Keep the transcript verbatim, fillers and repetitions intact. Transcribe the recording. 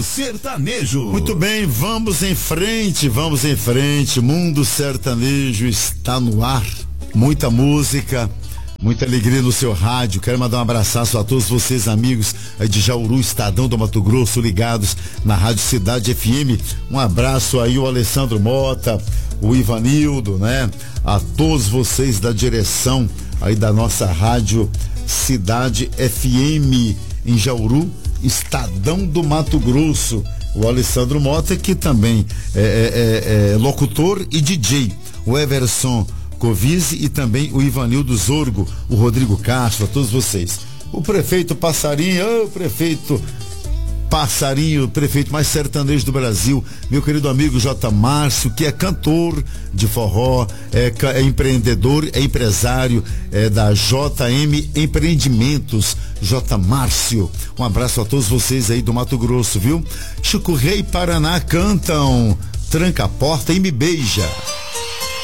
Sertanejo. Muito bem, vamos em frente, vamos em frente. Mundo Sertanejo está no ar. Muita música, muita alegria no seu rádio. Quero mandar um abraço a todos vocês, amigos aí de Jauru, Estadão do Mato Grosso, ligados na Rádio Cidade F M. Um abraço aí o Alessandro Mota, o Ivanildo, né? A todos vocês da direção aí da nossa Rádio Cidade F M em Jauru, Estadão do Mato Grosso. O Alessandro Mota, que também é, é, é locutor e D J. O Everson Covise e também o Ivanildo Zorgo, o Rodrigo Castro, a todos vocês. O prefeito Passarinho, oh, o prefeito Passarinho, prefeito mais sertanejo do Brasil, meu querido amigo J. Márcio, que é cantor de forró, é, é empreendedor, é empresário é, da J M Empreendimentos, J. Márcio. Um abraço a todos vocês aí do Mato Grosso, viu? Chico Rei e Paraná cantam Tranca a Porta e Me Beija.